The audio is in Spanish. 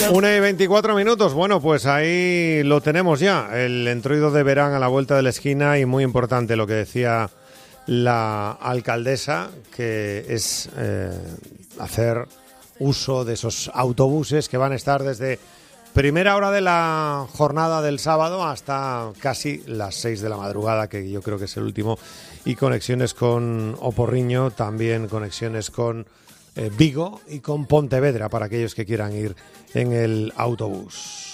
1:24. Bueno, pues ahí lo tenemos ya. El Entroido de Berán a la vuelta de la esquina, y muy importante lo que decía la alcaldesa, que es hacer uso de esos autobuses que van a estar desde primera hora de la jornada del sábado hasta casi las 6 de la madrugada, que yo creo que es el último, y conexiones con Oporriño, también conexiones con Vigo y con Pontevedra para aquellos que quieran ir en el autobús.